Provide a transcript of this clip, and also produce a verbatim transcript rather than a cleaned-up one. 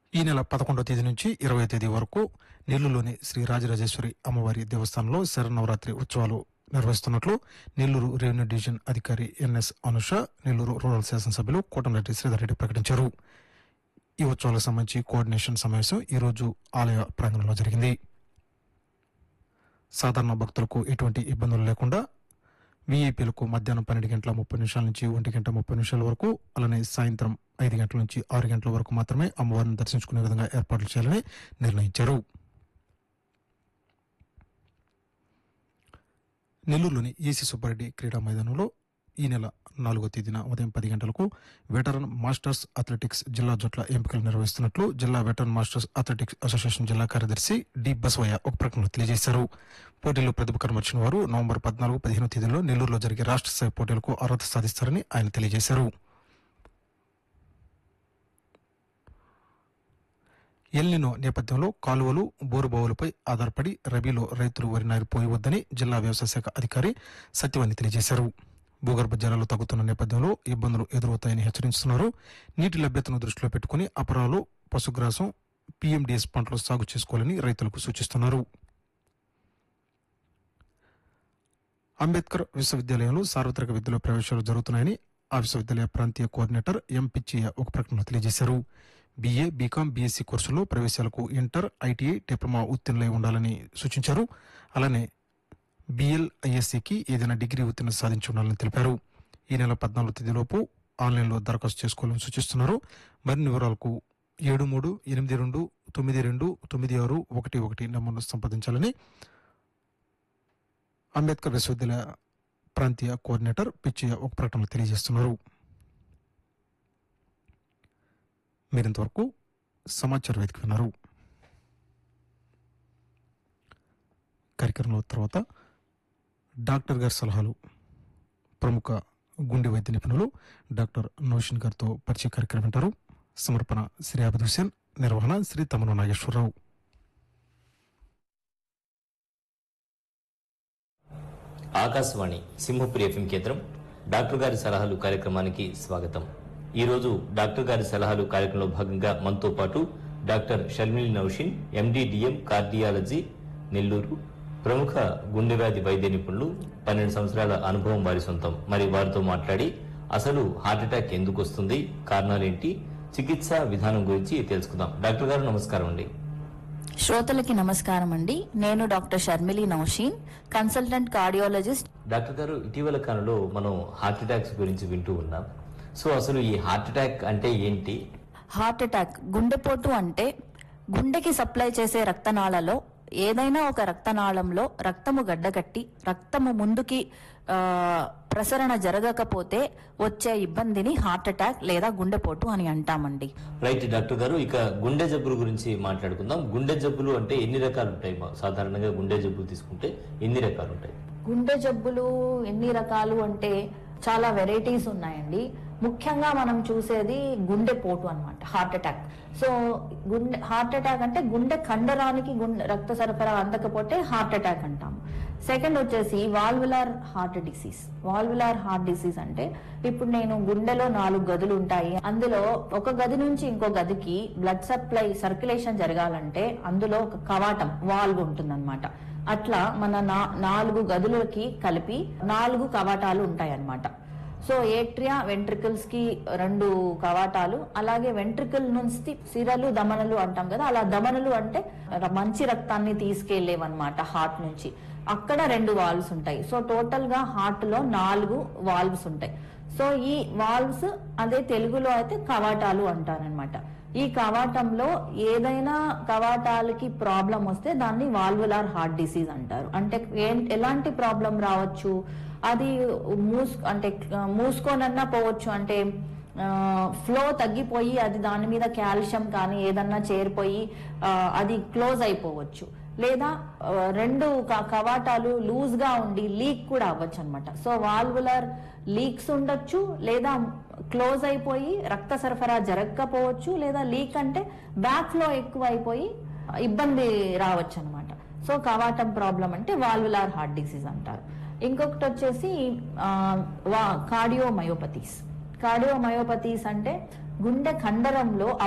ఈ నెల పదకొండవ తేదీ నుంచి ఇరవై తేదీ వరకు నెల్లూరులోని శ్రీ రాజరాజేశ్వరి అమ్మవారి దేవస్థానంలో శరన్నవరాత్రి ఉత్సవాలు నిర్వహిస్తున్నట్లు నెల్లూరు రెవెన్యూ డివిజన్ అధికారి ఎన్ఎస్ అనుష, నెల్లూరు రూరల్ శాసనసభ్యులు కోటంరెడ్డి శ్రీధర్ రెడ్డి ప్రకటించారు. ఈ ఉత్సవాలకు సంబంధించి కోఆర్డినేషన్ సమావేశం ఈరోజు ఆలయ ప్రాంగణంలో జరిగింది. సాధారణ భక్తులకు ఎటువంటి ఇబ్బందులు లేకుండా వీఐపీలకు మధ్యాహ్నం పన్నెండు గంటల ముప్పై నిమిషాల నుంచి ఒంటి గంట ముప్పై నిమిషాల వరకు, అలానే సాయంత్రం ఐదు గంటల నుంచి ఆరు గంటల వరకు మాత్రమే అమ్మవారిని దర్శించుకునే విధంగా ఏర్పాట్లు చేయాలని నిర్ణయించారు. నెల్లూరులోని ఏసీ సుబ్బారెడ్డి క్రీడా మైదానంలో ఈ నెల నాలుగో తేదీన ఉదయం పది గంటలకు వెటరన్ మాస్టర్స్ అథ్లెటిక్స్ జిల్లా జట్ల ఎంపికలు నిర్వహిస్తున్నట్లు జిల్లా వెటరన్ మాస్టర్స్ అథ్లెటిక్స్ అసోసియేషన్ జిల్లా కార్యదర్శి డి బసవయ్య ఒక ప్రకటనలో తెలియజేశారు. పోటీల్లో ప్రతిభ కనబరిచిన వారు నవంబర్ పద్నాలుగు పదిహేను తేదీలో నెల్లూరులో జరిగే రాష్ట్ర స్థాయి పోటీలకు అర్హత సాధిస్తారని ఆయన తెలియజేశారు. ఎల్నినో నేపథ్యంలో కాలువలు, బోరుబావులపై ఆధారపడి రబీలో రైతులు వరి నారు పోయవద్దని జిల్లా వ్యవసాయ శాఖ అధికారి సత్యవాణి తెలియజేశారు. భూగర్భ జలాలు తగ్గుతున్న నేపథ్యంలో ఇబ్బందులు ఎదురవుతాయని హెచ్చరిస్తున్నారు. నీటి లభ్యతను దృష్టిలో పెట్టుకుని అపరాలు, పశుగ్రాసం, పీఎండీఎస్ పంటలు సాగు చేసుకోవాలని రైతులకు సూచిస్తున్నారు. అంబేద్కర్ విశ్వవిద్యాలయంలో సార్వత్రిక విద్యలో ప్రవేశాలు జరుగుతున్నాయని ఆ విశ్వవిద్యాలయ ప్రాంతీయ కోఆర్డినేటర్ ఎం పిచ్చయ్య ఒక ప్రకటనలో తెలియజేశారు. బీఏ, బీకాం, బీఎస్సీ కోర్సుల్లో ప్రవేశాలకు ఇంటర్, ఐటీఐ, డిప్లొమా ఉత్తీర్ణులై ఉండాలని సూచించారు. అలానే బీఎల్, ఐఎస్సీకి ఏదైనా డిగ్రీ ఉత్తీర్ణ సాధించి ఉండాలని తెలిపారు. ఈ నెల పద్నాలుగో తేదీలోపు ఆన్లైన్లో దరఖాస్తు చేసుకోవాలని సూచిస్తున్నారు. మరిన్ని వివరాలకు ఏడు మూడు ఎనిమిది రెండు తొమ్మిది రెండు తొమ్మిది ఆరు ఒకటి ఒకటి నెంబర్ను సంప్రదించాలని అంబేద్కర్ విశ్వవిద్యాలయ ప్రాంతీయ కోఆర్డినేటర్ పిచ్చయ్య ఒక ప్రకటనలో తెలియజేస్తున్నారు. మీరింతవరకు సమాచార వేదిక విన్నారు. కార్యక్రమంలో తర్వాత డాక్టర్ గారి సలహాలు, ప్రముఖ గుండె వైద్య నిపుణులు డాక్టర్ నౌషిన్ గారితో పరిచయ కార్యక్రమం వింటారు. సమర్పణ శ్రీ అబిద్ హుసేన్, నిర్వహణ శ్రీ తమను నాగేశ్వరరావు. ఆకాశవాణి సింహపురి ఎఫ్ఎం కేంద్రం డాక్టర్ గారి సలహాలు కార్యక్రమానికి స్వాగతం. ఈరోజు డాక్టర్ గారి సలహాలు కార్యక్రమంలో భాగంగా మనతో పాటు డాక్టర్ షర్మిలి నౌషిన్, ఎండి డిఎం కార్డియాలజీ, నెల్లూరు, ప్రముఖ గుండె వ్యాధి వైద్య నిపుణులు, పన్నెండు సంవత్సరాల అనుభవం వారి సొంతం. మరి వారితో మాట్లాడి అసలు హార్ట్ అటాక్ ఎందుకు వస్తుంది, కారణాలేంటి, చికిత్స విధానం గురించి తెలుసుకుందాం. డాక్టర్ గారు నమస్కారం అండి. శ్రోతలకి నమస్కారం అండి. నేను doctor Sharmili Naushin, consultant cardiologist. Doctor గారు, ఇటీవల కాలంలో మనం హార్ట్ అటాక్స్ గురించి వింటూ ఉన్నాం. సో అసలు ఈ హార్ట్ అటాక్ అంటే ఏంటి? హార్ట్ అటాక్, గుండెపోటు అంటే గుండెకి సప్లై చేసే రక్తనాళలో ఏదైనా ఒక రక్తనాళంలో రక్తము గడ్డకట్టి రక్తము ముందుకి ఆ, ప్రసరణ జరగకపోతే వచ్చే ఇబ్బందిని హార్ట్ అటాక్ లేదా గుండెపోటు అని అంటామండి. రైట్ డాక్టర్ గారు, ఇక గుండె జబ్బుల గురించి మాట్లాడుకుందాం. గుండె జబ్బులు అంటే ఎన్ని రకాలు ఉంటాయి? సాధారణంగా గుండె జబ్బులు తీసుకుంటే ఎన్ని రకాలు ఉంటాయి? గుండె జబ్బులు ఎన్ని రకాలు అంటే చాలా వెరైటీస్ ఉన్నాయండి. ముఖ్యంగా మనం చూసేది గుండెపోటు అన్నమాట, హార్ట్ అటాక్. సో గుండె హార్ట్ అటాక్ అంటే గుండె కండరానికి గుండె రక్త సరఫరా అందకపోతే హార్ట్ అటాక్ అంటాము. సెకండ్ వచ్చేసి valvular heart disease. Valvular heart disease అంటే ఇప్పుడు నేను గుండెలో నాలుగు గదులు ఉంటాయి, అందులో ఒక గది నుంచి ఇంకో గదికి బ్లడ్ సప్లై సర్క్యులేషన్ జరగాలంటే అందులో ఒక కవాటం, వాల్వ్ ఉంటుందన్నమాట. అట్లా మన నాలుగు గదులకి కలిపి నాలుగు కవాటాలు ఉంటాయి అన్నమాట. సో ఏట్రియా, వెంట్రికల్స్ కి రెండు కవాటాలు, అలాగే వెంట్రికల్ నుంచి సిరలు, దమనలు అంటాం కదా, అలా దమనలు అంటే మంచి రక్తాన్ని తీసుకెళ్లేవన్నమాట హార్ట్ నుంచి. అక్కడ రెండు వాల్వ్స్ ఉంటాయి. సో టోటల్ గా హార్ట్ లో నాలుగు వాల్వ్స్ ఉంటాయి. సో ఈ వాల్వ్స్ అదే తెలుగులో అయితే కవాటాలు అంటారనమాట. ఈ కవాటంలో ఏదైనా కవాటాలకి ప్రాబ్లం వస్తే దాన్ని వాల్వులార్ హార్ట్ డిసీజ్ అంటారు. అంటే ఎలాంటి ప్రాబ్లం రావచ్చు, అది మూస్ అంటే మూసుకోనన్నా పోవచ్చు, అంటే ఫ్లో తగ్గిపోయి అది దాని మీద కాల్షియం కానీ ఏదన్నా చేరిపోయి అది క్లోజ్ అయిపోవచ్చు, లేదా రెండు కవాటాలు లూజ్ గా ఉండి లీక్ కూడా అవ్వచ్చు అనమాట. సో వాల్వులర్ లీక్స్ ఉండొచ్చు, లేదా క్లోజ్ అయిపోయి రక్త సరఫరా జరగకపోవచ్చు, లేదా లీక్ అంటే బ్యాక్ ఫ్లో ఎక్కువ అయిపోయి ఇబ్బంది రావచ్చు అనమాట. సో కవాటం ప్రాబ్లం అంటే వాల్వులార్ హార్ట్ డిసీజ్ అంటారు. ఇంకొకటి వచ్చేసి కార్డియోమయోపతీస్. కార్డియోమయోపతీస్ అంటే గుండె కండరంలో